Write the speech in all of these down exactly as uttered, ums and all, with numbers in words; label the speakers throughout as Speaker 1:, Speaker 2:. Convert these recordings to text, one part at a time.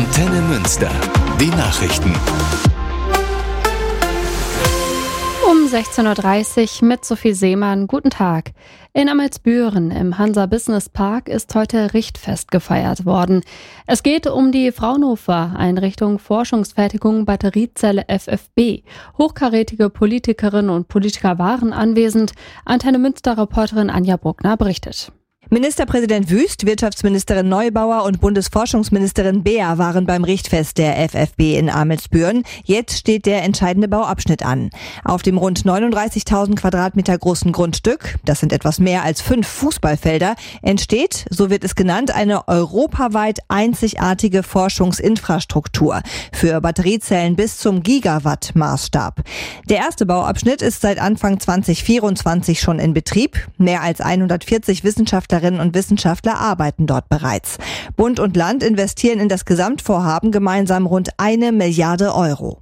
Speaker 1: Antenne Münster. Die Nachrichten.
Speaker 2: Um sechzehn Uhr dreißig mit Sophie Seemann. Guten Tag. In Amelsbüren im Hansa Business Park ist heute Richtfest gefeiert worden. Es geht um die Fraunhofer Einrichtung Forschungsfertigung Batteriezelle F F B. Hochkarätige Politikerinnen und Politiker waren anwesend. Antenne Münster-Reporterin Anja Bruckner berichtet.
Speaker 3: Ministerpräsident Wüst, Wirtschaftsministerin Neubauer und Bundesforschungsministerin Beer waren beim Richtfest der F F B in Amelsbüren. Jetzt steht der entscheidende Bauabschnitt an. Auf dem rund neununddreißigtausend Quadratmeter großen Grundstück, das sind etwas mehr als fünf Fußballfelder, entsteht, so wird es genannt, eine europaweit einzigartige Forschungsinfrastruktur für Batteriezellen bis zum Gigawatt-Maßstab. Der erste Bauabschnitt ist seit Anfang zwanzig vierundzwanzig schon in Betrieb. Mehr als hundertvierzig Wissenschaftlerinnen und Wissenschaftler arbeiten dort bereits. Bund und Land investieren in das Gesamtvorhaben gemeinsam rund eine Milliarde Euro.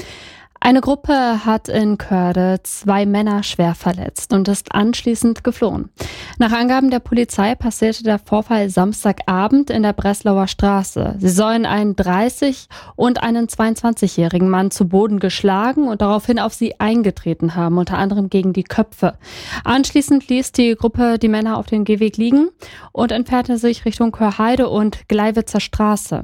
Speaker 2: Eine Gruppe hat in Körde zwei Männer schwer verletzt und ist anschließend geflohen. Nach Angaben der Polizei passierte der Vorfall Samstagabend in der Breslauer Straße. Sie sollen einen dreißig- und einen zweiundzwanzigjährigen Mann zu Boden geschlagen und daraufhin auf sie eingetreten haben, unter anderem gegen die Köpfe. Anschließend ließ die Gruppe die Männer auf dem Gehweg liegen und entfernte sich Richtung Körheide und Gleiwitzer Straße.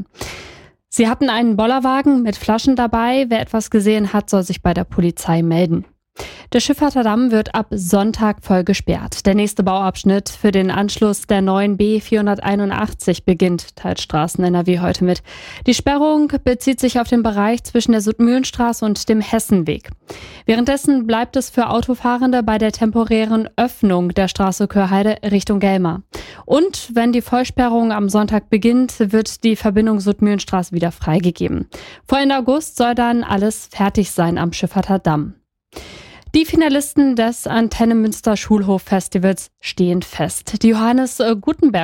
Speaker 2: Sie hatten einen Bollerwagen mit Flaschen dabei. Wer etwas gesehen hat, soll sich bei der Polizei melden. Der Schifferter-Damm wird ab Sonntag voll gesperrt. Der nächste Bauabschnitt für den Anschluss der neuen B vierhunderteinundachtzig beginnt, teilt Straßen N R W heute mit. Die Sperrung bezieht sich auf den Bereich zwischen der Südmühlenstraße und dem Hessenweg. Währenddessen bleibt es für Autofahrende bei der temporären Öffnung der Straße Körheide Richtung Gelmar. Und wenn die Vollsperrung am Sonntag beginnt, wird die Verbindung Südmühlenstraße wieder freigegeben. Vor Ende August soll dann alles fertig sein am Schifferter-Damm. Die Finalisten des Antenne Münster Schulhof Festivals stehen fest. Die Johannes Gutenberg